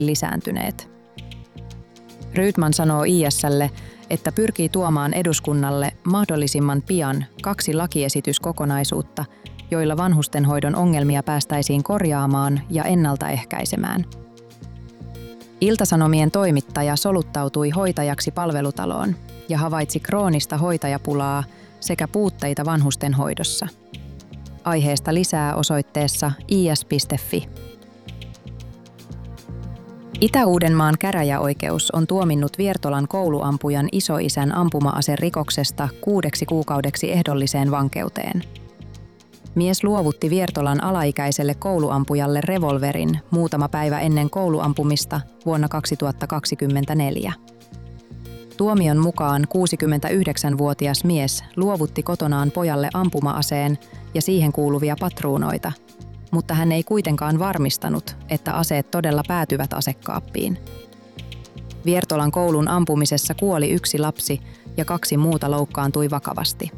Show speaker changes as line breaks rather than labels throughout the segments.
lisääntyneet. Rydman sanoo IS:lle, että pyrkii tuomaan eduskunnalle mahdollisimman pian 2 lakiesityskokonaisuutta, joilla vanhustenhoidon ongelmia päästäisiin korjaamaan ja ennaltaehkäisemään. Ilta-Sanomien toimittaja soluttautui hoitajaksi palvelutaloon ja havaitsi kroonista hoitajapulaa sekä puutteita vanhustenhoidossa. Aiheesta lisää osoitteessa is.fi. Itä-Uudenmaan käräjäoikeus on tuominnut Viertolan kouluampujan isoisän ampuma-aserikoksesta 6 kuukaudeksi ehdolliseen vankeuteen. Mies luovutti Viertolan alaikäiselle kouluampujalle revolverin muutama päivä ennen kouluampumista vuonna 2024. Tuomion mukaan 69-vuotias mies luovutti kotonaan pojalle ampuma-aseen ja siihen kuuluvia patruunoita, mutta hän ei kuitenkaan varmistanut, että aseet todella päätyvät asekaappiin. Viertolan koulun ampumisessa kuoli 1 lapsi ja 2 muuta loukkaantui vakavasti.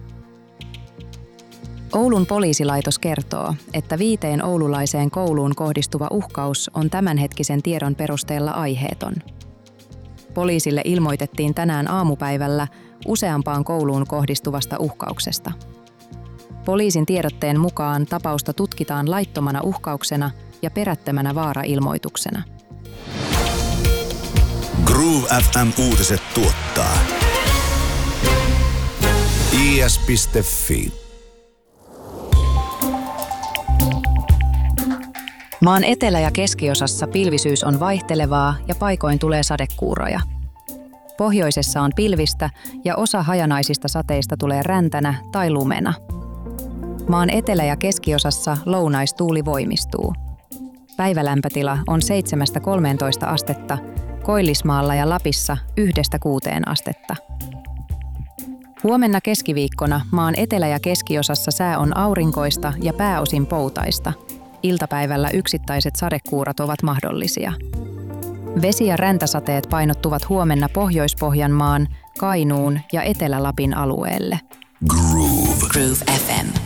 Oulun poliisilaitos kertoo, että 5 oululaiseen kouluun kohdistuva uhkaus on tämänhetkisen tiedon perusteella aiheeton. Poliisille ilmoitettiin tänään aamupäivällä useampaan kouluun kohdistuvasta uhkauksesta. Poliisin tiedotteen mukaan tapausta tutkitaan laittomana uhkauksena ja perättömänä vaarailmoituksena.
Groove FM-uutiset tuottaa is.fi.
Maan etelä- ja keskiosassa pilvisyys on vaihtelevaa ja paikoin tulee sadekuuroja. Pohjoisessa on pilvistä ja osa hajanaisista sateista tulee räntänä tai lumena. Maan etelä- ja keskiosassa lounaistuuli voimistuu. Päivälämpötila on 7–13 astetta, Koillismaalla ja Lapissa 1–6 astetta. Huomenna keskiviikkona maan etelä- ja keskiosassa sää on aurinkoista ja pääosin poutaista. Iltapäivällä yksittäiset sadekuurat ovat mahdollisia. Vesi- ja räntäsateet painottuvat huomenna Pohjois-Pohjanmaan, Kainuun ja Etelä-Lapin alueelle.
Groove
FM.